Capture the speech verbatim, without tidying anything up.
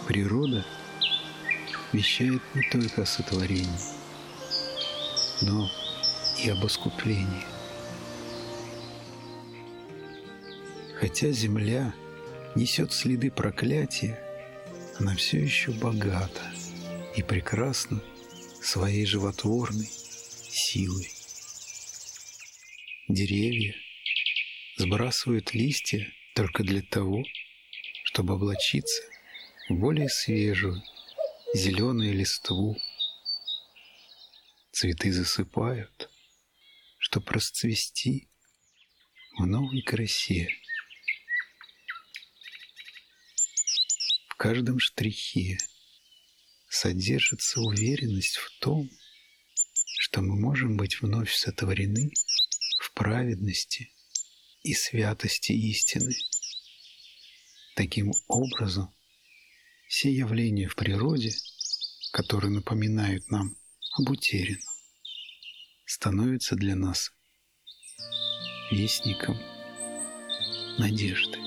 Природа вещает не только о сотворении, но и об искуплении. Хотя земля несет следы проклятия, она все еще богата и прекрасна своей животворной силой. Деревья сбрасывают листья только для того, чтобы облачиться в более свежую зеленую листву. Цветы засыпают, чтобы расцвести в новой красе. В каждом штрихе содержится уверенность в том, что мы можем быть вновь сотворены в праведности и святости истины. Таким образом, все явления в природе, которые напоминают нам об утерянном, становятся для нас вестником надежды.